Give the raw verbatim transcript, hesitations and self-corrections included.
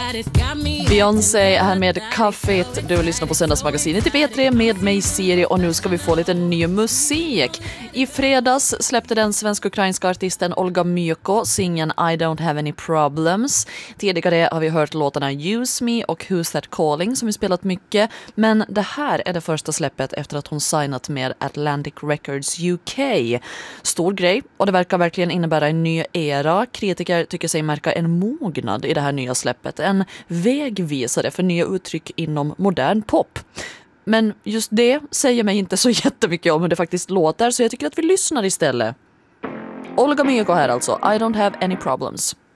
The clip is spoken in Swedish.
Beyoncé här med Cuff It. Du lyssnar på Söndagsmagasinet i P tre med mig Siri och nu ska vi få lite ny musik. I fredags släppte den svensk-ukrainska artisten Olga Myko singeln I Don't Have Any Problems. Tidigare har vi hört låtarna Use Me och Who's That Calling som vi spelat mycket, men det här är det första släppet efter att hon signat med Atlantic Records U K. Stor grej och det verkar verkligen innebära en ny era. Kritiker tycker sig märka en mognad i det här nya släppet, en vägvisare för nya uttryck inom modern pop. Men just det säger mig inte så jättemycket om hur det faktiskt låter, så jag tycker att vi lyssnar istället. Olga Myko här alltså, I Don't Have Any Problems.